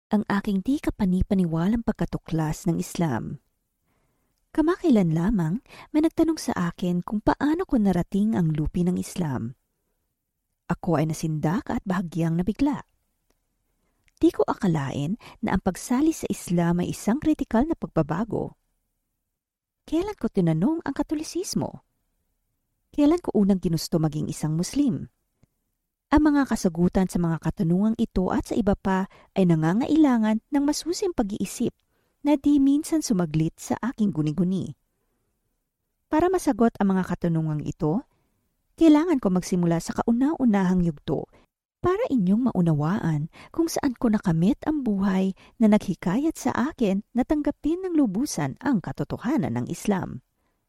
ang aking di kapani-paniwalang pagkatuklas ng Islam. Kamakailan lamang may nagtanong sa akin kung paano ko narating ang lupi ng Islam. Ako ay nasindak at bahagyang nabigla. Di ko akalain na ang pagsali sa Islam ay isang kritikal na pagbabago. Kailan ko tinanong ang Katolisismo? Kailan ko unang ginusto maging isang Muslim? Ang mga kasagutan sa mga katanungang ito at sa iba pa ay nangangailangan ng masusing pag-iisip na di minsan sumaglit sa aking guni-guni. Para masagot ang mga katanungang ito, kailangan ko magsimula sa kauna-unahang yugto para inyong maunawaan kung saan ko nakamit ang buhay na naghikayat sa akin na tanggapin ng lubusan ang katotohanan ng Islam.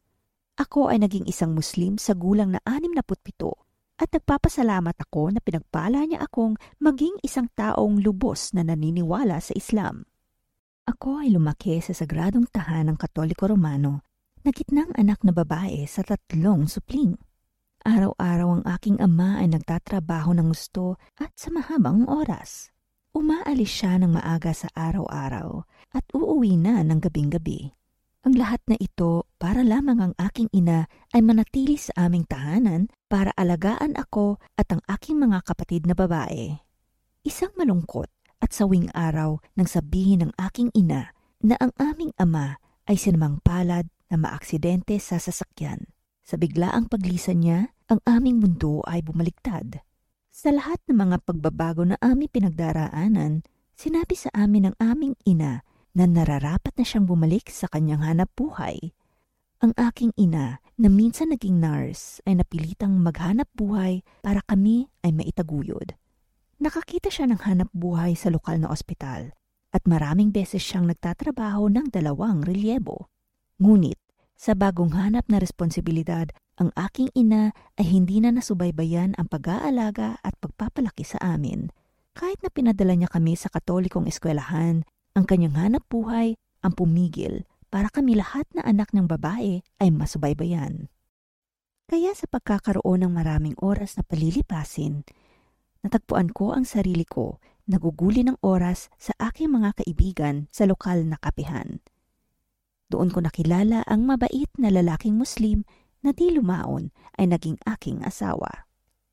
Ako ay naging isang Muslim sa gulang na 67 at nagpapasalamat ako na pinagpala niya akong maging isang taong lubos na naniniwala sa Islam. Ako ay lumaki sa sagradong tahanang Katoliko Romano na gitnang anak na babae sa 3 supling. Araw-araw ang aking ama ay nagtatrabaho ng gusto at sa mahabang oras. Umaalis siya ng maaga sa araw-araw at uuwi na ng gabing-gabi. Ang lahat na ito para lamang ang aking ina ay manatili sa aming tahanan para alagaan ako at ang aking mga kapatid na babae. Isang malungkot at sawing araw nang sabihin ng aking ina na ang aming ama ay sinamang palad na maaksidente sa sasakyan. Sa biglaang paglisan niya, ang aming mundo ay bumaligtad. Sa lahat ng mga pagbabago na aming pinagdaraanan, sinabi sa amin ng aming ina na nararapat na siyang bumalik sa kanyang hanap buhay. Ang aking ina na minsan naging nurse ay napilitang maghanap buhay para kami ay maitaguyod. Nakakita siya ng hanap buhay sa lokal na ospital at maraming beses siyang nagtatrabaho ng 2 relyebo. Ngunit sa bagong hanap na responsibilidad, ang aking ina ay hindi na nasubaybayan ang pag-aalaga at pagpapalaki sa amin. Kahit na pinadala niya kami sa Katolikong eskwelahan, ang kanyang hanap buhay ang pumigil para kami lahat na anak ng babae ay masubaybayan. Kaya sa pagkakaroon ng maraming oras na palilipasin, natagpuan ko ang sarili ko naguguli ng oras sa aking mga kaibigan sa lokal na kapihan. Doon ko nakilala ang mabait na lalaking Muslim na di lumaon ay naging aking asawa.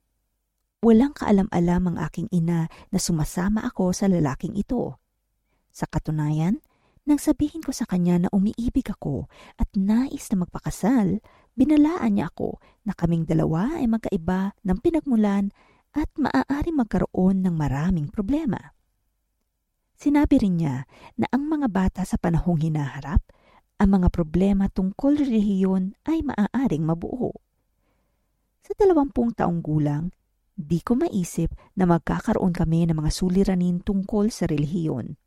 Walang kaalam-alam ang aking ina na sumasama ako sa lalaking ito. Sa katunayan, nang sabihin ko sa kanya na umiibig ako at nais na magpakasal, binalaan niya ako na kaming dalawa ay magkaiba ng pinagmulan at maaari magkaroon ng maraming problema. Sinabi rin niya na ang mga bata sa panahong hinaharap, ang mga problema tungkol relihiyon ay maaaring mabuo. Sa 20 taong gulang, di ko maisip na magkakaroon kami ng mga suliranin tungkol sa relihiyon.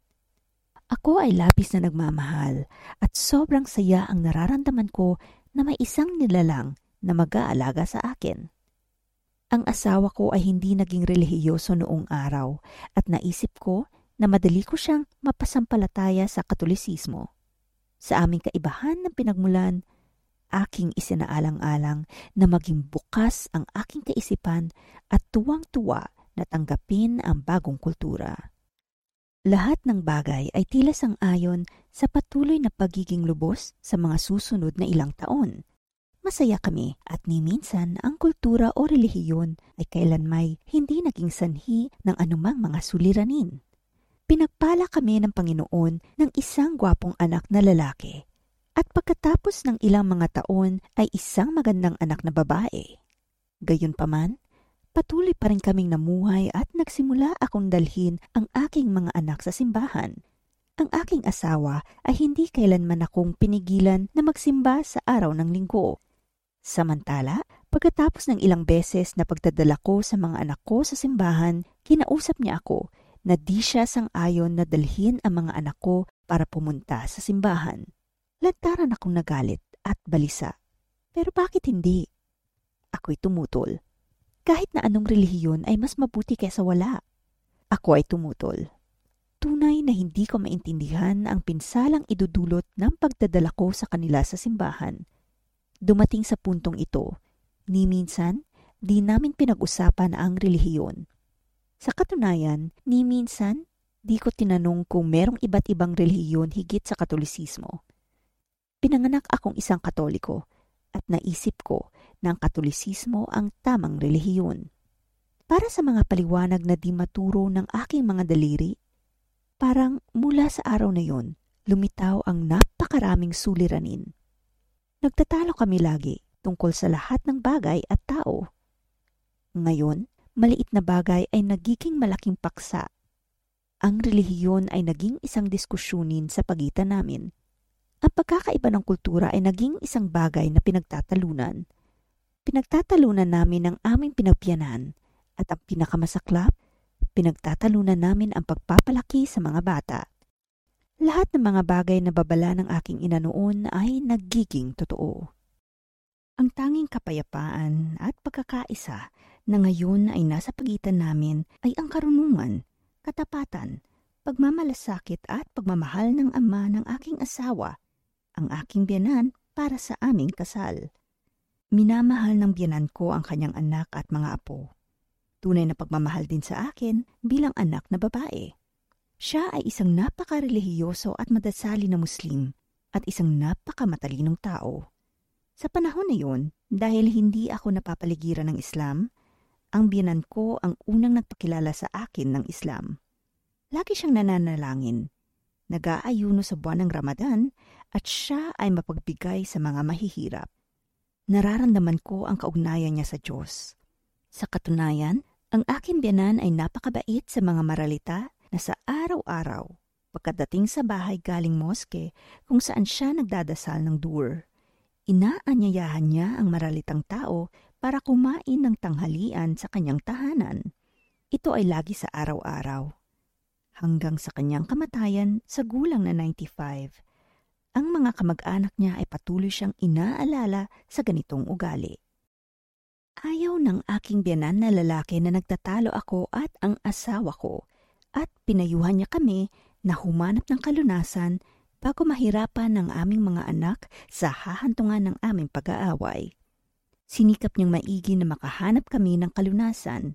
Ako ay labis na nagmamahal at sobrang saya ang nararamdaman ko na may isang nilalang na mag-aalaga sa akin. Ang asawa ko ay hindi naging relihiyoso noong araw at naisip ko na madali ko siyang mapasampalataya sa Katolisismo. Sa aming kaibahan ng pinagmulan, aking isinaalang-alang na maging bukas ang aking kaisipan at tuwang-tuwa na tanggapin ang bagong kultura. Lahat ng bagay ay tila sang-ayon sa patuloy na pagiging lubos sa mga susunod na ilang taon. Masaya kami at ni minsan ang kultura o relihiyon ay kailanmay hindi naging sanhi ng anumang mga suliranin. Pinagpala kami ng Panginoon ng isang gwapong anak na lalaki at pagkatapos ng ilang mga taon ay isang magandang anak na babae. Gayunpaman, patuloy pa rin kaming namuhay at nagsimula akong dalhin ang aking mga anak sa simbahan. Ang aking asawa ay hindi kailanman akong pinigilan na magsimba sa araw ng linggo. Samantala, pagkatapos ng ilang beses na pagdadala ko sa mga anak ko sa simbahan, kinausap niya ako na di siya sang-ayon na dalhin ang mga anak ko para pumunta sa simbahan. Lantaran akong nagalit at balisa. Pero bakit hindi? Ako'y tumutol. Kahit na anong relihiyon ay mas mabuti kaysa wala. Ako ay tumutol. Tunay na hindi ko maintindihan ang pinsalang idudulot ng pagdadala ko sa kanila sa simbahan. Dumating sa puntong ito, ni minsan, di namin pinag-usapan ang relihiyon. Sa katunayan, ni minsan, Di ko tinanong kung merong iba't ibang relihiyon higit sa Katolisismo. Pinanganak akong isang Katoliko at naisip ko na ang Katolisismo ang tamang relihiyon. Para sa mga paliwanag na di maturo ng aking mga daliri, parang mula sa araw na yon, lumitaw ang napakaraming suliranin. Nagtatalo kami lagi tungkol sa lahat ng bagay at tao. Ngayon, maliit na bagay ay nagiging malaking paksa. Ang relihiyon ay naging isang diskusyonin sa pagitan namin. Ang pagkakaiba ng kultura ay naging isang bagay na pinagtatalunan. Pinagtatalunan namin ang aming pinagpiyanan at ang pinakamasaklap, pinagtatalunan namin ang pagpapalaki sa mga bata. Lahat ng mga bagay na babala ng aking ina noon ay nagiging totoo. Ang tanging kapayapaan at pagkakaisa na ngayon ay nasa pagitan namin ay ang karunungan, katapatan, pagmamalasakit at pagmamahal ng ama ng aking asawa, ang aking biyanan para sa aming kasal. Minamahal ng biyanan ko ang kanyang anak at mga apo. Tunay na pagmamahal din sa akin bilang anak na babae. Siya ay isang napaka-relihiyoso at madasali na Muslim at isang napaka-matalinong tao. Sa panahon na yun, dahil hindi ako napapaligiran ng Islam, ang biyanan ko ang unang nagpakilala sa akin ng Islam. Lagi siyang nananalangin, nag-aayuno sa buwan ng Ramadan at siya ay mapagbigay sa mga mahihirap. Nararamdaman ko ang kaugnayan niya sa Diyos. Sa katunayan, ang aking biyanan ay napakabait sa mga maralita na sa araw-araw, pagkadating sa bahay galing moske kung saan siya nagdadasal ng dur, inaanyayahan niya ang maralitang tao para kumain ng tanghalian sa kanyang tahanan. Ito ay lagi sa araw-araw. Hanggang sa kanyang kamatayan sa gulang na 95, ang mga kamag-anak niya ay patuloy siyang inaalala sa ganitong ugali. Ayaw ng aking biyanan na lalaki na nagtatalo ako at ang asawa ko at pinayuhan niya kami na humanap ng kalunasan bago mahirapan ng aming mga anak sa hahantungan ng aming pag-aaway. Sinikap niyang maigi na makahanap kami ng kalunasan.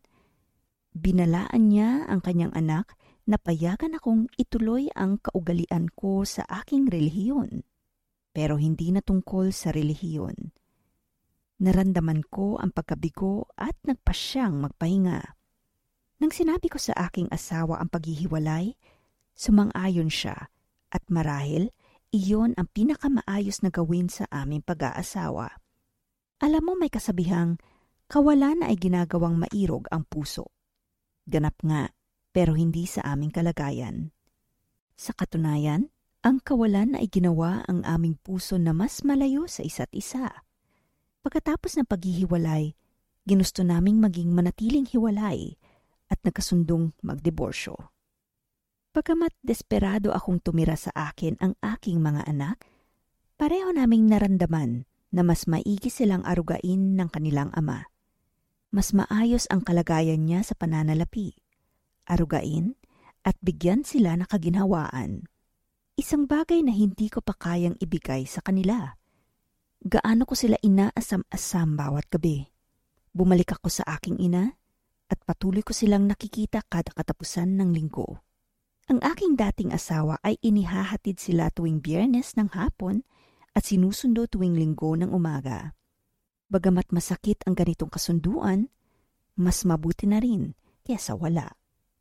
Binalaan niya ang kanyang anak na payagan akong ituloy ang kaugalian ko sa aking relihiyon. Pero hindi na tungkol sa relihiyon. Naramdaman ko ang pagkabigo at nagpasyang magpahinga. Nang sinabi ko sa aking asawa ang paghihiwalay, sumang-ayon siya at marahil iyon ang pinakamaayos na gawin sa aming pag-aasawa. Alam mo may kasabihang, kawalan na ay ginagawang mairog ang puso. Ganap nga, pero hindi sa aming kalagayan. Sa katunayan, ang kawalan ay ginawa ang aming puso na mas malayo sa isa't isa. Pagkatapos ng paghihiwalay, ginusto naming maging manatiling hiwalay at nagkasundong magdiborsyo. Pagkamat desperado akong tumira sa akin ang aking mga anak, pareho naming naramdaman na mas maigi silang arugain ng kanilang ama. Mas maayos ang kalagayan niya sa pananalapi. Arugain at bigyan sila ng kaginhawaan. Isang bagay na hindi ko pa kayang ibigay sa kanila. Gaano ko sila inaasam-asam bawat gabi. Bumalik ako sa aking ina at patuloy ko silang nakikita kada katapusan ng linggo. Ang aking dating asawa ay inihahatid sila tuwing Biyernes ng hapon at sinusundo tuwing Linggo ng umaga. Bagamat masakit ang ganitong kasunduan, mas mabuti na rin kaysa wala.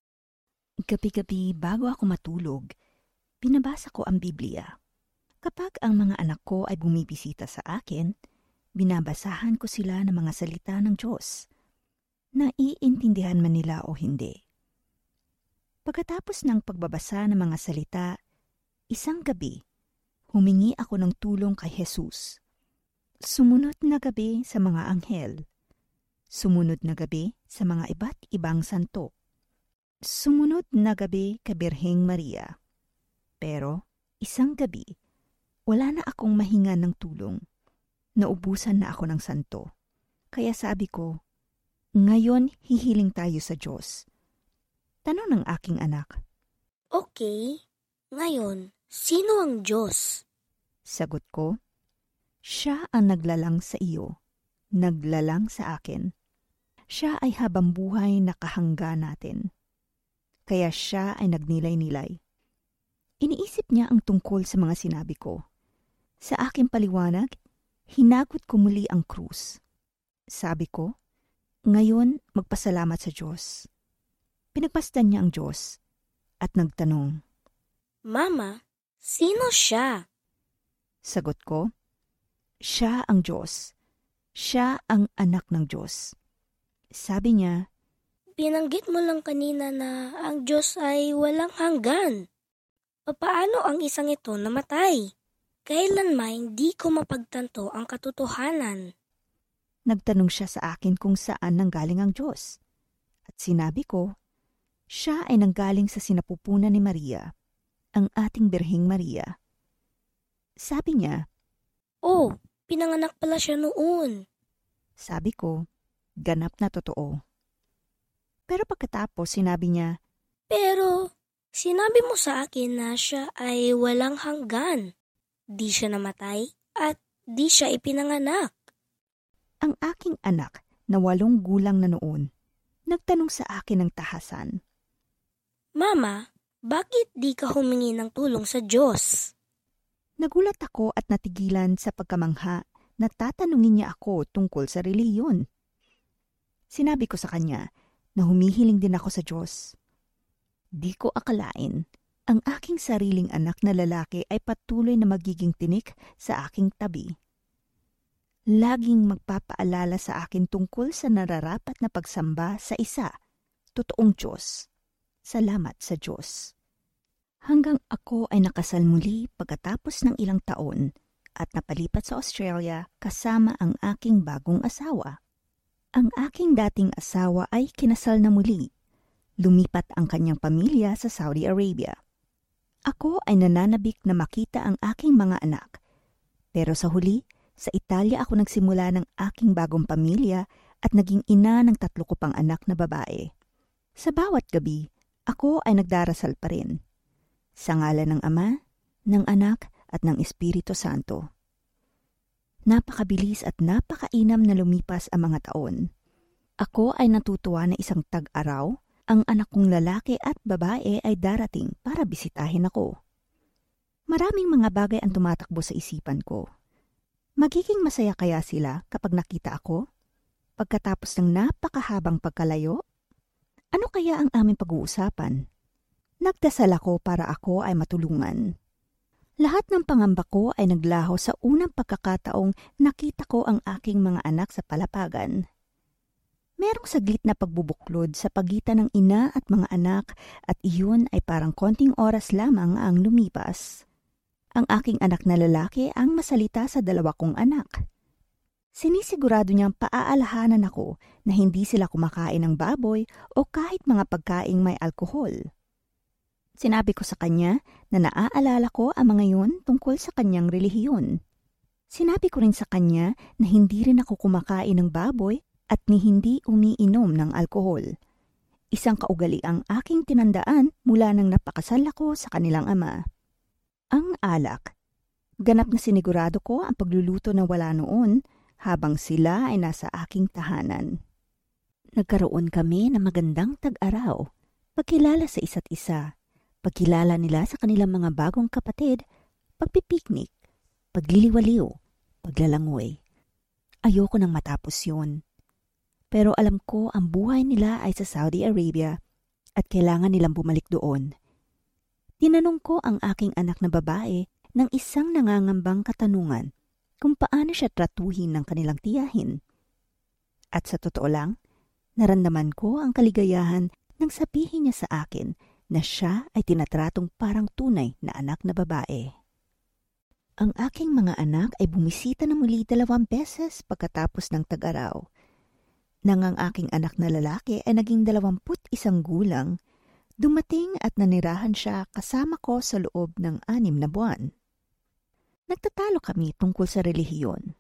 Gabi-gabi bago ako matulog, binabasa ko ang Biblia. Kapag ang mga anak ko ay bumibisita sa akin, binabasahan ko sila ng mga salita ng Diyos. Naiintindihan man nila o hindi. Pagkatapos ng pagbabasa ng mga salita, isang gabi, humingi ako ng tulong kay Jesus. Sumunod na gabi sa mga anghel. Sumunod na gabi sa mga iba't ibang santo. Sumunod na gabi kay Birheng Maria. Pero isang gabi, wala na akong mahinga ng tulong. Naubusan na ako ng santo. Kaya sabi ko, ngayon hihiling tayo sa Diyos. Tanong ng aking anak. Okay, ngayon, sino ang Diyos? Sagot ko, siya ang naglalang sa iyo, naglalang sa akin. Siya ay habang buhay na kahangga natin. kaya siya ay nagnilay-nilay. Iniisip niya ang tungkol sa mga sinabi ko. Sa aking paliwanag, hinagot ko muli ang krus. Sabi ko, ngayon magpasalamat sa Diyos. Pinagmasdan niya ang Diyos at nagtanong, Mama, sino siya? Sagot ko, siya ang Diyos. Siya ang anak ng Diyos. Sabi niya, Binanggit mo lang kanina na ang Diyos ay walang hanggan. Paano ang isang ito namatay? Kailanman hindi ko mapagtanto ang katotohanan. Nagtanong siya sa akin kung saan nanggaling ang Diyos. At sinabi ko, siya ay nanggaling sa sinapupunan ni Maria, ang ating Birheng Maria. Sabi niya, Oh, pinanganak pala siya noon. Sabi ko, ganap na totoo. Pero pagkatapos sinabi niya, Pero sinabi mo sa akin na siya ay walang hanggan. Di siya namatay at di siya ipinanganak. ang aking anak na 8 gulang na noon, nagtanong sa akin ng tahasan. Mama, bakit di ka humingi ng tulong sa Diyos? Nagulat ako at natigilan sa pagkamangha na tatanungin niya ako tungkol sa relihiyon. Sinabi ko sa kanya na humihiling din ako sa Diyos. Di ko akalain, ang aking sariling anak na lalaki ay patuloy na magiging tinik sa aking tabi. Laging magpapaalala sa akin tungkol sa nararapat na pagsamba sa isa, totoong Diyos. Salamat sa Diyos. Hanggang ako ay nakasal muli pagkatapos ng ilang taon at napalipat sa Australia kasama ang aking bagong asawa. Ang aking dating asawa ay kinasal na muli. Lumipat ang kanyang pamilya sa Saudi Arabia. Ako ay nananabik na makita ang aking mga anak. Pero sa huli, sa Italia ako nagsimula ng aking bagong pamilya at naging ina ng 3 ko pang anak na babae. Sa bawat gabi, ako ay nagdarasal pa rin. Sa ngalan ng Ama, ng Anak at ng Espiritu Santo. Napakabilis at napakainam na lumipas ang mga taon. Ako ay natutuwa na isang tag-araw, ang anak kong lalaki at babae ay darating para bisitahin ako. Maraming mga bagay ang tumatakbo sa isipan ko. Magiging masaya kaya sila kapag nakita ako? Pagkatapos ng napakahabang pagkalayo? Ano kaya ang aming pag-uusapan? Nagdasal ako para ako ay matulungan. Lahat ng pangamba ko ay naglaho sa unang pagkakataong nakita ko ang aking mga anak sa palapagan. Merong saglit na pagbubuklod sa pagitan ng ina at mga anak at iyon ay parang konting oras lamang ang lumipas. Ang aking anak na lalaki ang masalita sa 2 kong anak. Sinisigurado niyang paaalahanan ako na hindi sila kumakain ng baboy o kahit mga pagkaing may alkohol. Sinabi ko sa kanya na naaalala ko ang mga yun tungkol sa kanyang relihiyon. Sinabi ko rin sa kanya na hindi rin ako kumakain ng baboy at ni hindi umiinom ng alkohol. Isang kaugaliang aking tinandaan mula nang napakasal ako sa kanilang ama. Ang alak. Ganap na sinigurado ko ang pagluluto na wala noon habang sila ay nasa aking tahanan. Nagkaroon kami ng magandang tag-araw, pagkilala sa isa't isa. Pagkilala nila sa kanilang mga bagong kapatid, pagpipiknik, pagliliwaliw, paglalangoy. Ayoko nang matapos yun. Pero alam ko ang buhay nila ay sa Saudi Arabia at kailangan nilang bumalik doon. Tinanong ko ang aking anak na babae ng isang nangangambang katanungan kung paano siya tratuhin ng kanilang tiyahin. At sa totoo lang, naramdaman ko ang kaligayahan nang sabihin niya sa akin na siya ay tinatratong parang tunay na anak na babae. Ang aking mga anak ay bumisita na muli 2 beses pagkatapos ng tag-araw. Nang ang aking anak na lalaki ay naging 21 gulang, dumating at nanirahan siya kasama ko sa loob ng 6 na buwan. Nagtatalo kami tungkol sa relihiyon.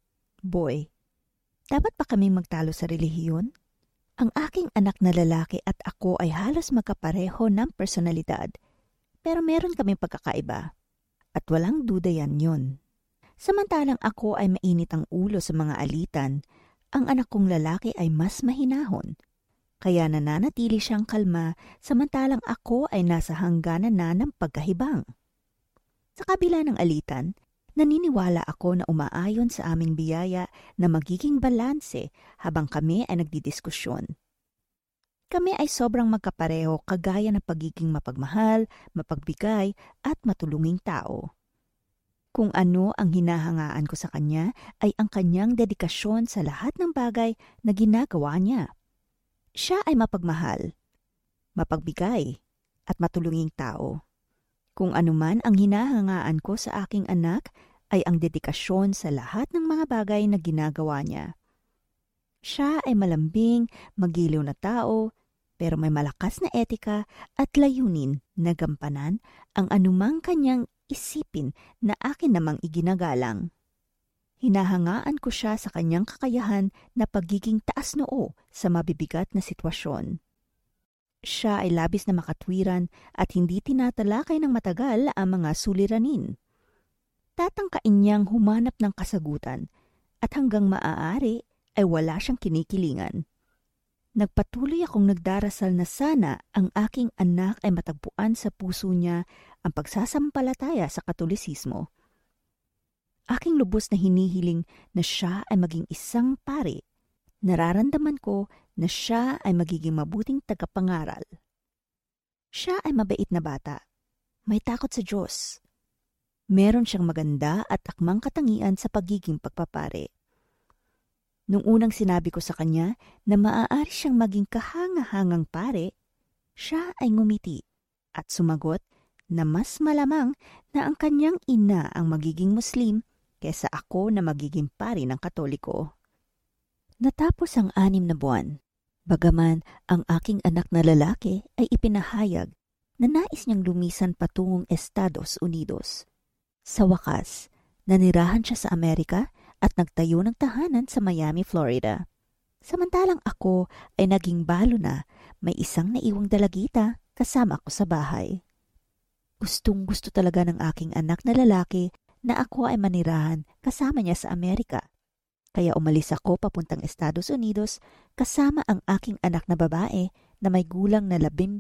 Boy, dapat ba kami magtalo sa relihiyon? Ang aking anak na lalaki at ako ay halos magkapareho ng personalidad, pero meron kaming pagkakaiba. At walang duda yan yun. Samantalang ako ay mainit ang ulo sa mga alitan, ang anak kong lalaki ay mas mahinahon. kaya nananatili siyang kalma samantalang ako ay nasa hangganan na ng pagkahibang. Sa kabila ng alitan, naniniwala ako na umaayon sa aming biyaya na magiging balanse habang kami ay nagdidiskusyon. Kami ay sobrang magkapareho kagaya ng pagiging mapagmahal, mapagbigay at matulunging tao. Kung ano ang hinahangaan ko sa kanya ay ang kanyang dedikasyon sa lahat ng bagay na ginagawa niya. Siya ay mapagmahal, mapagbigay, at matulunging tao. Kung anuman ang hinahangaan ko sa aking anak ay ang dedikasyon sa lahat ng mga bagay na ginagawa niya. Siya ay malambing, magiliw na tao, pero may malakas na etika at layunin na gampanan ang anumang kanyang isipin na akin namang iginagalang. Hinahangaan ko siya sa kanyang kakayahan na pagiging taas noo sa mabibigat na sitwasyon. Siya ay labis na makatwiran at hindi tinatalakay ng matagal ang mga suliranin. Tatangkain niyang humanap ng kasagutan at hanggang maaari ay wala siyang kinikilingan. Nagpatuloy akong nagdarasal na sana ang aking anak ay matagpuan sa puso niya ang pagsasampalataya sa Katolisismo. Aking lubos na hinihiling na siya ay maging isang pari. Nararamdaman ko na siya ay magiging mabuting tagapangaral. Siya ay mabait na bata. May takot sa Diyos. Meron siyang maganda at akmang katangian sa pagiging pagpapare. Nung unang sinabi ko sa kanya na maaari siyang maging kahangahangang pare, siya ay ngumiti at sumagot na mas malamang na ang kanyang ina ang magiging Muslim kesa ako na magiging pari ng Katoliko. Natapos ang 6 na buwan, bagaman ang aking anak na lalaki ay ipinahayag na nais niyang lumisan patungong Estados Unidos. Sa wakas, nanirahan siya sa Amerika at nagtayo ng tahanan sa Miami, Florida. Samantalang ako ay naging balo na may isang naiwang dalagita kasama ko sa bahay. Gustong-gusto talaga ng aking anak na lalaki na ako ay manirahan kasama niya sa Amerika. Kaya umalis ako papuntang Estados Unidos kasama ang aking anak na babae na may gulang na 17.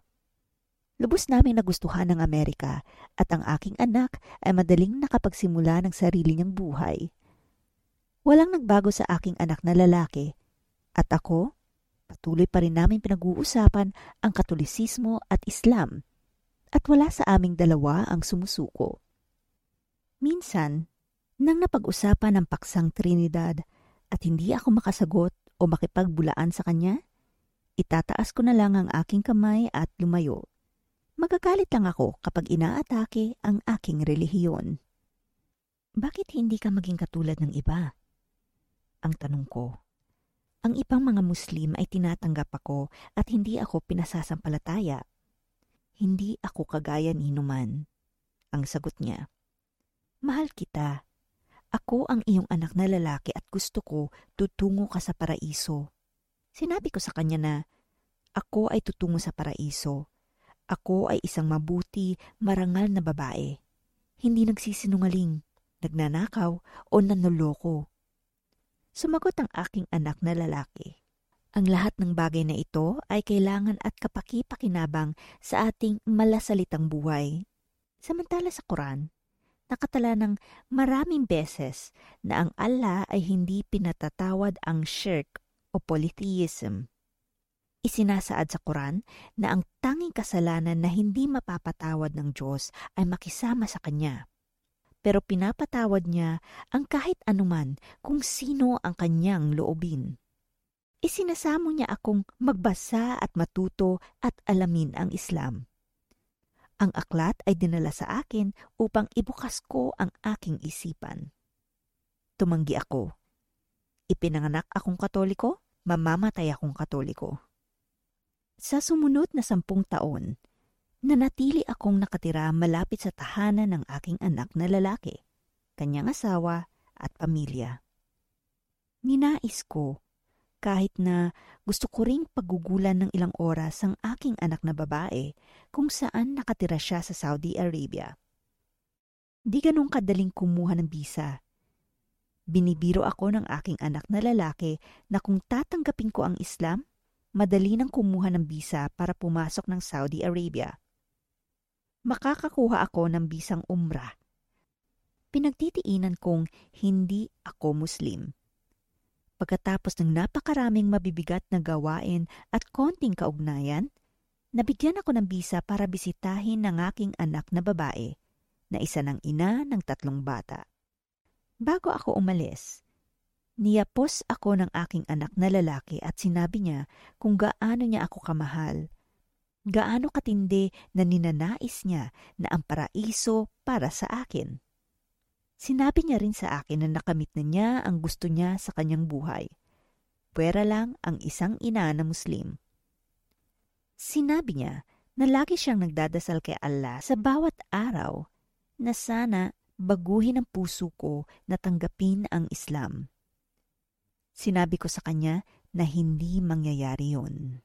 Lubos naming nagustuhan ng Amerika at ang aking anak ay madaling nakapagsimula ng sarili niyang buhay. Walang nagbago sa aking anak na lalaki at ako, patuloy pa rin namin pinag-uusapan ang Katolisismo at Islam at wala sa aming dalawa ang sumusuko. Minsan, nang napag-usapan ang paksang Trinidad at hindi ako makasagot o makipagbulaan sa kanya, itataas ko na lang ang aking kamay at lumayo. Magagalit lang ako kapag inaatake ang aking relihiyon. Bakit hindi ka maging katulad ng iba? Ang tanong ko. Ang ibang mga Muslim ay tinatanggap ako at hindi ako pinasasampalataya. Hindi ako kagaya ni Numan. Ang sagot niya. Mahal kita. Ako ang iyong anak na lalaki at gusto ko tutungo ka sa paraiso. Sinabi ko sa kanya na, ako ay tutungo sa paraiso. Ako ay isang mabuti, marangal na babae. Hindi nagsisinungaling, nagnanakaw o nanoloko. Sumagot ang aking anak na lalaki. Ang lahat ng bagay na ito ay kailangan at kapaki-pakinabang sa ating malasalitang buhay. Samantala sa Quran, nakatala ng maraming beses na ang Allah ay hindi pinatatawad ang shirk o polytheism. Isinasaad sa Quran na ang tanging kasalanan na hindi mapapatawad ng Diyos ay makisama sa Kanya. Pero pinapatawad niya ang kahit anuman kung sino ang kanyang loobin. Isinasamo niya akong magbasa at matuto at alamin ang Islam. Ang aklat ay dinala sa akin upang ibukas ko ang aking isipan. Tumanggi ako. Ipinanganak akong Katoliko, mamamatay akong Katoliko. Sa sumunod na 10 taon, nanatili akong nakatira malapit sa tahanan ng aking anak na lalaki, kanyang asawa at pamilya. Ninais ko, kahit na gusto ko ring paggugulan ng ilang oras ang aking anak na babae kung saan nakatira siya sa Saudi Arabia. Di ganun kadaling kumuha ng bisa. Binibiro ako ng aking anak na lalaki na kung tatanggapin ko ang Islam, madali nang kumuha ng bisa para pumasok ng Saudi Arabia. Makakakuha ako ng bisang umrah. Pinagtitiinan kong hindi ako Muslim. Pagkatapos ng napakaraming mabibigat na gawain at konting kaugnayan, nabigyan ako ng bisa para bisitahin ng aking anak na babae, na isa ng ina ng 3 bata. Bago ako umalis, niyapos ako ng aking anak na lalaki at sinabi niya kung gaano niya ako kamahal, gaano katindi na ninanais niya na ang paraiso para sa akin. Sinabi niya rin sa akin na nakamit na niya ang gusto niya sa kanyang buhay. Pwera lang ang isang ina na Muslim. Sinabi niya na lagi siyang nagdadasal kay Allah sa bawat araw na sana baguhin ang puso ko na tanggapin ang Islam. Sinabi ko sa kanya na hindi mangyayari yun.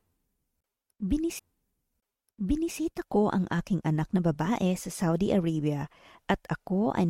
Binisita ko ang aking anak na babae sa Saudi Arabia at ako ay